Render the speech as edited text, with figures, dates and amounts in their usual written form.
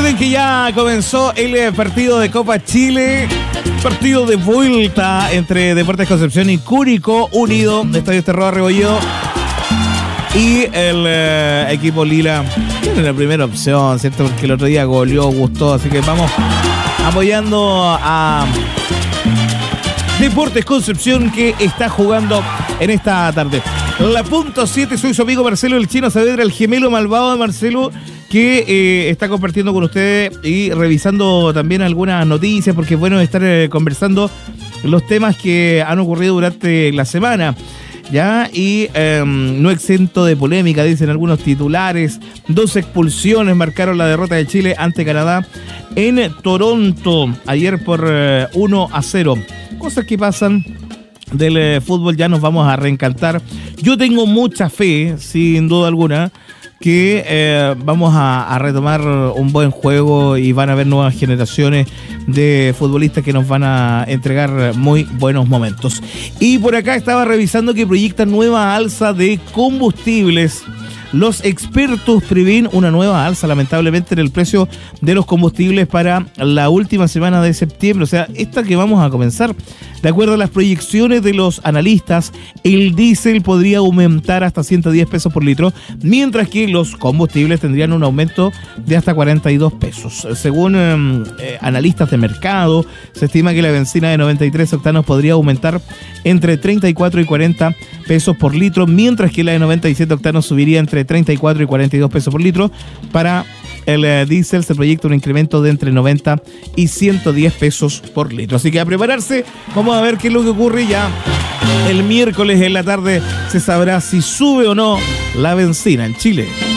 Recuerden que ya comenzó el partido de Copa Chile, partido de vuelta entre Deportes Concepción y Curicó Unido, de Estadio Cerrado Rebolledo. Y el equipo Lila tiene la primera opción, ¿cierto? Porque el otro día goleó, gustó, así que vamos apoyando a Deportes Concepción, que está jugando en esta tarde. La punto 7, soy su amigo Marcelo el Chino Saavedra, el gemelo malvado de Marcelo, que está compartiendo con ustedes y revisando también algunas noticias, porque es bueno estar conversando los temas que han ocurrido durante la semana. Ya, y no exento de polémica, dicen algunos titulares. 2 expulsiones marcaron la derrota de Chile ante Canadá en Toronto ayer por 1-0. Cosas que pasan del fútbol, ya nos vamos a reencantar. Yo tengo mucha fe, sin duda alguna, que vamos a retomar un buen juego y van a haber nuevas generaciones de futbolistas que nos van a entregar muy buenos momentos. Y por acá estaba revisando que proyectan nueva alza de combustibles. Los expertos prevén una nueva alza, lamentablemente, en el precio de los combustibles para la última semana de septiembre, o sea, esta que vamos a comenzar. De acuerdo a las proyecciones de los analistas, el diésel podría aumentar hasta 110 pesos por litro, mientras que los combustibles tendrían un aumento de hasta 42 pesos. Según analistas de mercado, se estima que la benzina de 93 octanos podría aumentar entre 34 y 40 pesos por litro, mientras que la de 97 octanos subiría entre 34 y 42 pesos por litro. Para el diésel se proyecta un incremento de entre 90 y 110 pesos por litro. Así que a prepararse, vamos a ver qué es lo que ocurre ya. El miércoles en la tarde se sabrá si sube o no la benzina en Chile.